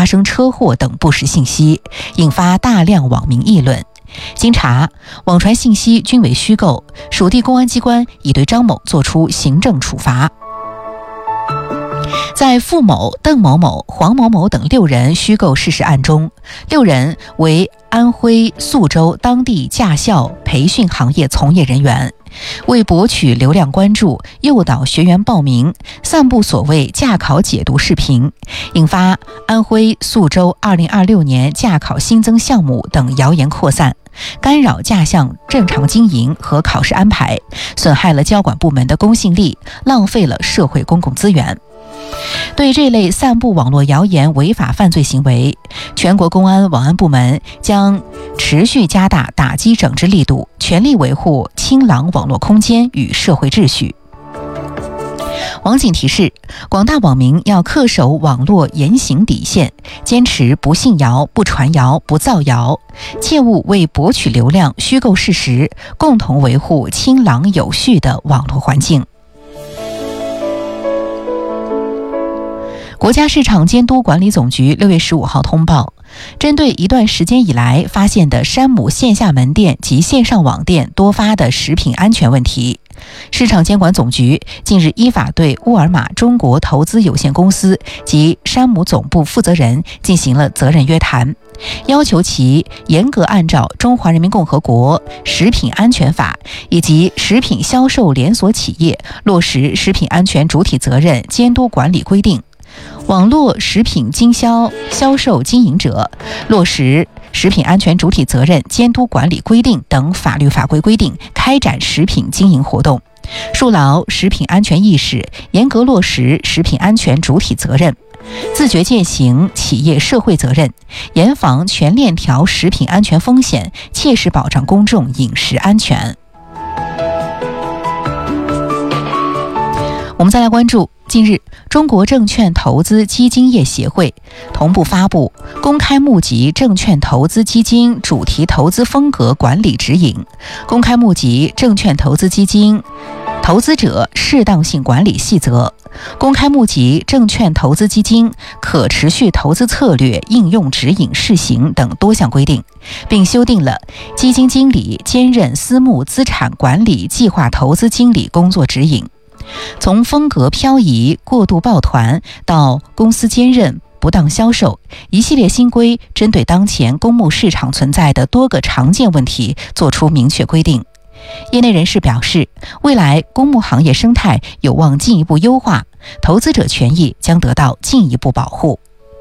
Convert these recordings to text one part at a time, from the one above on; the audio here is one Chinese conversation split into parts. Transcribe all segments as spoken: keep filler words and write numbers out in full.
发生车祸等不实信息，引发大量网民议论。经查，网传信息均为虚构，属地公安机关已对张某作出行政处罚。在付某、邓某某、黄某某等六人虚构事实案中，六人为安徽宿州当地驾校培训行业从业人员，为博取流量关注，诱导学员报名，散布所谓驾考解读视频，引发安徽宿州二零二六年驾考新增项目等谣言扩散，干扰驾校正常经营和考试安排，损害了交管部门的公信力，浪费了社会公共资源。对这类散布网络谣言违法犯罪行为，全国公安网安部门将持续加大打击整治力度，全力维护清朗网络空间与社会秩序。网警提示广大网民要恪守网络言行底线，坚持不信谣、不传谣、不造谣，切勿为博取流量虚构事实，共同维护清朗有序的网络环境。国家市场监督管理总局六月十五号通报，针对一段时间以来发现的山姆线下门店及线上网店多发的食品安全问题，市场监管总局近日依法对沃尔玛中国投资有限公司及山姆总部负责人进行了责任约谈，要求其严格按照《中华人民共和国食品安全法》以及食品销售连锁企业落实食品安全主体责任监督管理规定，网络食品经销销售经营者落实食品安全主体责任监督管理规定等法律法规规定开展食品经营活动，树牢食品安全意识，严格落实食品安全主体责任，自觉践行企业社会责任，严防全链条食品安全风险，切实保障公众饮食安全。我们再来关注，近日中国证券投资基金业协会同步发布公开募集证券投资基金主题投资风格管理指引、公开募集证券投资基金投资者适当性管理细则、公开募集证券投资基金可持续投资策略应用指引试行等多项规定，并修订了基金经理兼任私募资产管理计划投资经理工作指引。从风格漂移、过度抱团到公司兼任、不当销售，一系列新规针对当前公募市场存在的多个常见问题作出明确规定。业内人士表示，未来公募行业生态有望进一步优化，投资者权益将得到进一步保护。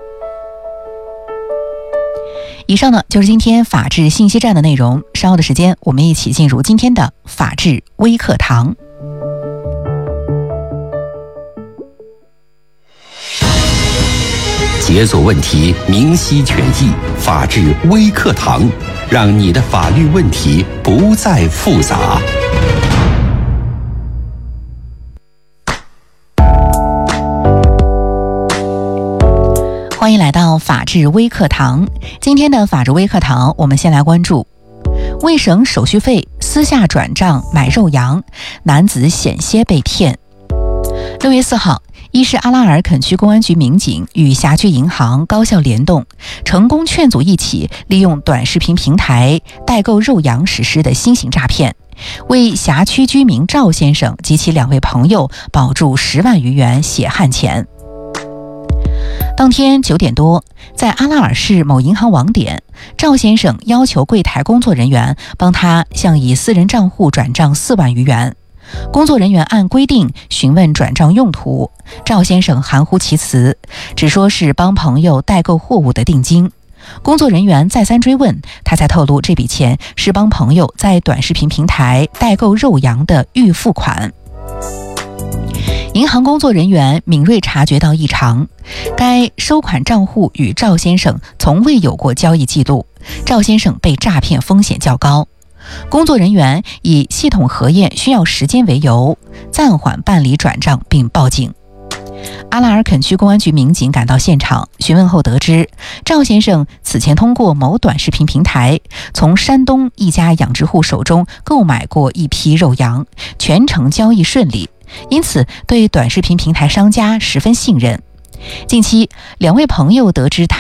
以上呢就是今天法治信息站的内容，稍后的时间我们一起进入今天的法治微课堂。 解锁问题，明晰权益，法治微课堂，让你的法律问题不再复杂。 欢迎来到法治微课堂。今天的法治微课堂，我们先来关注未省手续费私下转账买肉羊，男子险些被骗。六月四号，伊势阿拉尔肯区公安局民警与辖区银行高效联动，成功劝阻一起利用短视频平台代购肉羊实施的新型诈骗，为辖区居民赵先生及其两位朋友保住十万余元血汗钱。当天九点多，在阿拉尔市某银行网点，赵先生要求柜台工作人员帮他向以私人账户转账四万余元。工作人员按规定询问转账用途，赵先生含糊其辞，只说是帮朋友代购货物的定金。工作人员再三追问，他才透露这笔钱是帮朋友在短视频平台代购肉羊的预付款。银行工作人员敏锐察觉到异常，该收款账户与赵先生从未有过交易记录，赵先生被诈骗风险较高。工作人员以系统核验需要时间为由，暂缓办理转账并报警。阿拉尔肯区公安局民警赶到现场询问后得知，赵先生此前通过某短视频平台从山东一家养殖户手中购买过一批肉羊，全程交易顺利，因此对短视频平台商家十分信任。近期两位朋友得知他